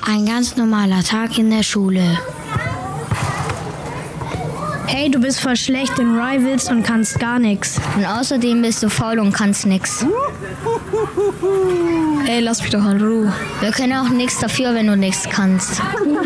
Ein ganz normaler Tag in der Schule. Hey, du bist voll schlecht in Rivals und kannst gar nichts. Und außerdem bist du faul und kannst nix. Ey, lass mich doch in Ruhe. Wir können auch nichts dafür, wenn du nichts kannst.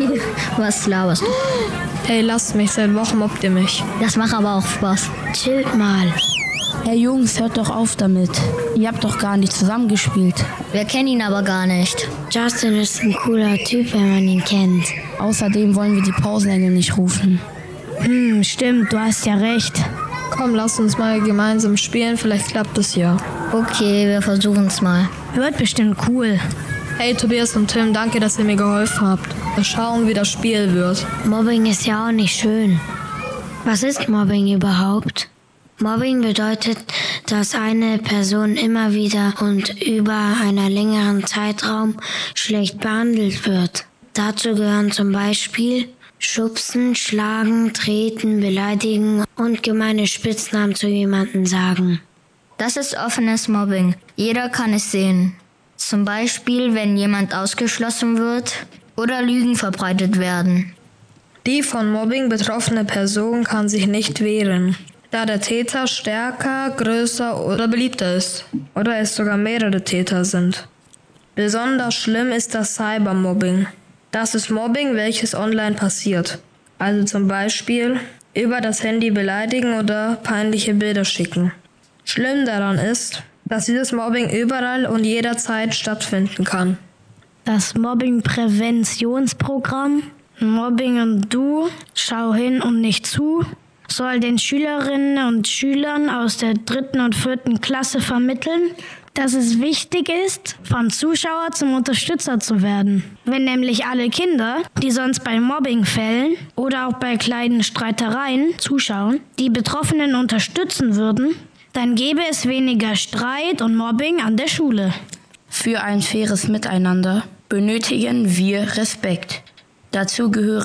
Was laberst du? Hey, lasst mich, seit Wochen mobbt ihr mich. Das macht aber auch Spaß. Chillt mal. Hey Jungs, hört doch auf damit. Ihr habt doch gar nicht zusammengespielt. Wir kennen ihn aber gar nicht. Justin ist ein cooler Typ, wenn man ihn kennt. Außerdem wollen wir die Pausenengel nicht rufen. Stimmt, du hast ja recht. Komm, lass uns mal gemeinsam spielen, vielleicht klappt es ja. Okay, wir versuchen's mal. Wird bestimmt cool. Hey Tobias und Tim, danke, dass ihr mir geholfen habt. Wir schauen, wie das Spiel wird. Mobbing ist ja auch nicht schön. Was ist Mobbing überhaupt? Mobbing bedeutet, dass eine Person immer wieder und über einen längeren Zeitraum schlecht behandelt wird. Dazu gehören zum Beispiel Schubsen, Schlagen, Treten, Beleidigen und gemeine Spitznamen zu jemandem sagen. Das ist offenes Mobbing. Jeder kann es sehen. Zum Beispiel, wenn jemand ausgeschlossen wird oder Lügen verbreitet werden. Die von Mobbing betroffene Person kann sich nicht wehren, da der Täter stärker, größer oder beliebter ist. Oder es sogar mehrere Täter sind. Besonders schlimm ist das Cybermobbing. Das ist Mobbing, welches online passiert. Also zum Beispiel über das Handy beleidigen oder peinliche Bilder schicken. Schlimm daran ist, dass dieses Mobbing überall und jederzeit stattfinden kann. Das Mobbing-Präventionsprogramm Mobbing und Du, schau hin und nicht zu, soll den Schülerinnen und Schülern aus der 3. und 4. Klasse vermitteln, dass es wichtig ist, von Zuschauer zum Unterstützer zu werden. Wenn nämlich alle Kinder, die sonst bei Mobbingfällen oder auch bei kleinen Streitereien zuschauen, die Betroffenen unterstützen würden, dann gäbe es weniger Streit und Mobbing an der Schule. Für ein faires Miteinander benötigen wir Respekt. Dazu gehören